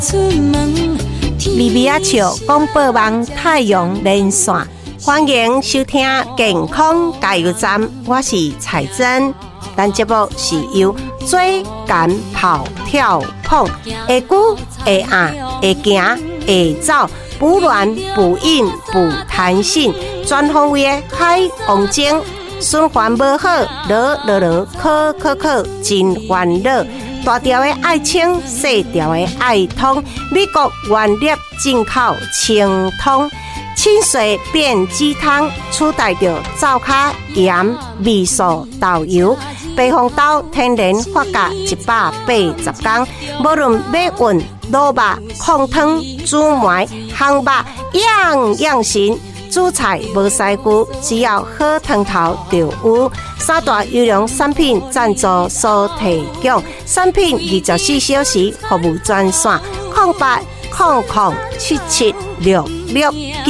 米米亚笑广播网太阳连线，欢迎收听健康加油站，我是彩珍。咱节目是由追赶跑跳碰，会久会硬会行会走，不软不硬不弹性，全方位的海王精，循环无好，考，真烦恼。大条的爱清，细条的爱通，美国原粒进口清通，清水变鸡汤，取代着灶卡盐、味素、豆油。白红豆天然发酵180天，无论买运、卤肉、控汤、煮糜、烘肉，样样行。煮菜无师傅，只要好汤头就有。三大优良产品赞助所提供，产品24小时服务专线：0800776669。